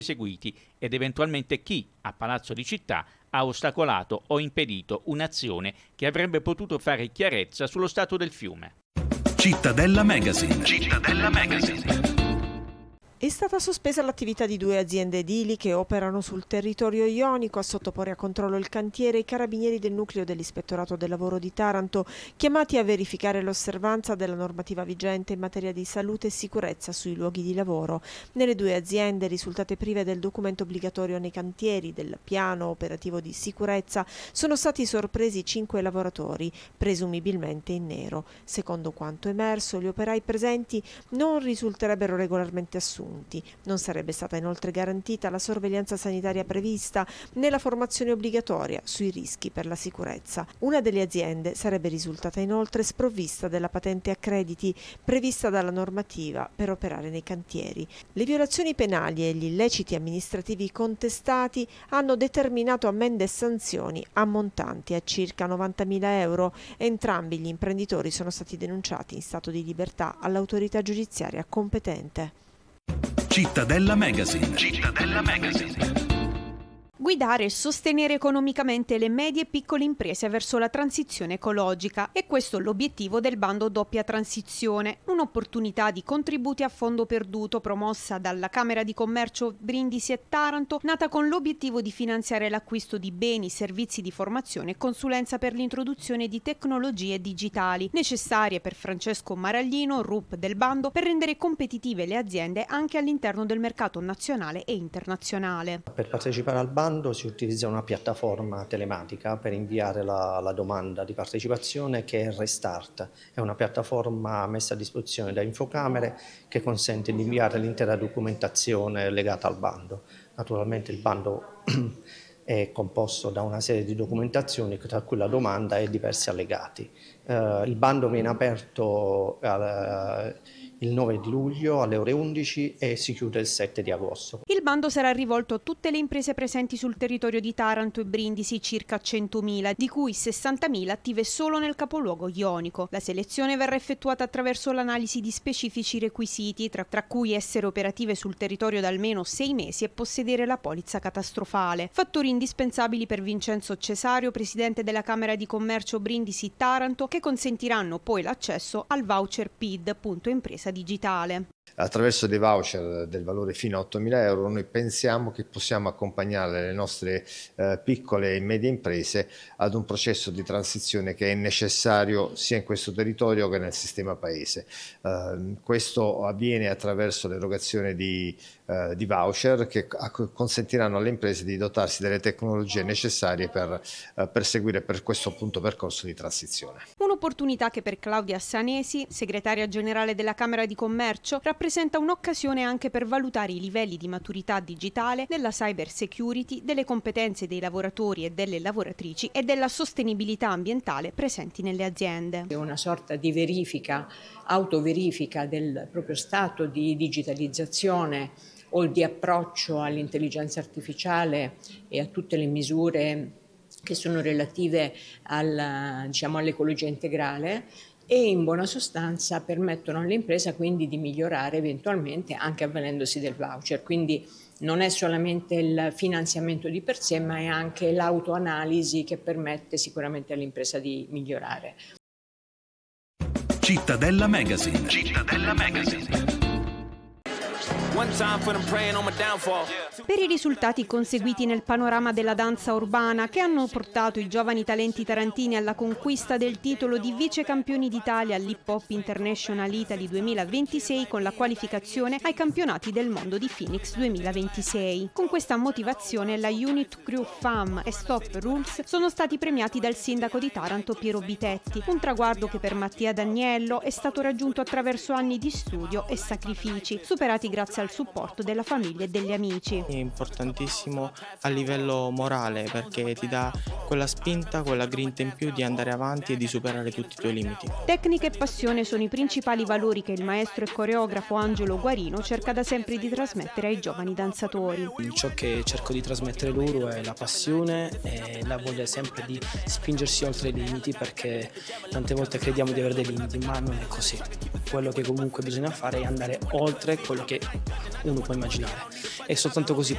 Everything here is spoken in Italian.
eseguiti ed eventualmente chi, a Palazzo di Città, ha ostacolato o impedito un'azione che avrebbe potuto fare chiarezza sullo stato del fiume. Cittadella Magazine. Cittadella Magazine. È stata sospesa l'attività di 2 aziende edili che operano sul territorio ionico. A sottoporre a controllo il cantiere i carabinieri del nucleo dell'Ispettorato del Lavoro di Taranto, chiamati a verificare l'osservanza della normativa vigente in materia di salute e sicurezza sui luoghi di lavoro. Nelle 2 aziende risultate prive del documento obbligatorio nei cantieri del piano operativo di sicurezza sono stati sorpresi 5 lavoratori, presumibilmente in nero. Secondo quanto emerso, gli operai presenti non risulterebbero regolarmente assunti. Non sarebbe stata inoltre garantita la sorveglianza sanitaria prevista nella formazione obbligatoria sui rischi per la sicurezza. Una delle aziende sarebbe risultata inoltre sprovvista della patente a crediti prevista dalla normativa per operare nei cantieri. Le violazioni penali e gli illeciti amministrativi contestati hanno determinato ammende e sanzioni ammontanti a circa 90.000 euro. Entrambi gli imprenditori sono stati denunciati in stato di libertà all'autorità giudiziaria competente. Cittadella Magazine. Cittadella Magazine. Guidare e sostenere economicamente le medie e piccole imprese verso la transizione ecologica. E questo è l'obiettivo del bando Doppia Transizione, un'opportunità di contributi a fondo perduto promossa dalla Camera di Commercio Brindisi e Taranto, nata con l'obiettivo di finanziare l'acquisto di beni, servizi di formazione e consulenza per l'introduzione di tecnologie digitali, necessarie per Francesco Maraglino, RUP del bando, per rendere competitive le aziende anche all'interno del mercato nazionale e internazionale. Per partecipare al bando si utilizza una piattaforma telematica per inviare la domanda di partecipazione, che è Restart. È una piattaforma messa a disposizione da Infocamere che consente di inviare l'intera documentazione legata al bando. Naturalmente il bando è composto da una serie di documentazioni, tra cui la domanda e diversi allegati. Il bando viene aperto il 9 di luglio alle ore 11 e si chiude il 7 di agosto. Il bando sarà rivolto a tutte le imprese presenti sul territorio di Taranto e Brindisi, circa 100.000, di cui 60.000 attive solo nel capoluogo ionico. La selezione verrà effettuata attraverso l'analisi di specifici requisiti, tra cui essere operative sul territorio da almeno 6 mesi e possedere la polizza catastrofale. Fattori indispensabili per Vincenzo Cesario, presidente della Camera di Commercio Brindisi Taranto, che consentiranno poi l'accesso al voucher PID, punto impresa digitale. Attraverso dei voucher del valore fino a 8.000 euro noi pensiamo che possiamo accompagnare le nostre piccole e medie imprese ad un processo di transizione che è necessario sia in questo territorio che nel sistema paese. Questo avviene attraverso l'erogazione di voucher che consentiranno alle imprese di dotarsi delle tecnologie necessarie per perseguire per questo appunto percorso di transizione. Un'opportunità che per Claudia Sanesi, segretaria generale della Camera di Commercio, rappresenta un'occasione anche per valutare i livelli di maturità digitale, della cyber security, delle competenze dei lavoratori e delle lavoratrici e della sostenibilità ambientale presenti nelle aziende. È una sorta di verifica, autoverifica del proprio stato di digitalizzazione o di approccio all'intelligenza artificiale e a tutte le misure che sono relative all'ecologia integrale, e in buona sostanza permettono all'impresa quindi di migliorare eventualmente anche avvalendosi del voucher. Quindi non è solamente il finanziamento di per sé, ma è anche l'autoanalisi che permette sicuramente all'impresa di migliorare. Cittadella Magazine. Cittadella Magazine. Per i risultati conseguiti nel panorama della danza urbana, che hanno portato i giovani talenti tarantini alla conquista del titolo di vice campioni d'Italia all'Hip Hop International Italy 2026 con la qualificazione ai campionati del mondo di Phoenix 2026. Con questa motivazione la Unit Crew FAM e Stop Rules sono stati premiati dal sindaco di Taranto Piero Bitetti, un traguardo che per Mattia D'Agnello è stato raggiunto attraverso anni di studio e sacrifici, superati grazie al supporto della famiglia e degli amici. È importantissimo a livello morale perché ti dà quella spinta, quella grinta in più di andare avanti e di superare tutti i tuoi limiti. Tecnica e passione sono i principali valori che il maestro e coreografo Angelo Guarino cerca da sempre di trasmettere ai giovani danzatori. Ciò che cerco di trasmettere loro è la passione e la voglia sempre di spingersi oltre i limiti, perché tante volte crediamo di avere dei limiti, ma non è così. Quello che comunque bisogna fare è andare oltre quello che uno può immaginare, e soltanto così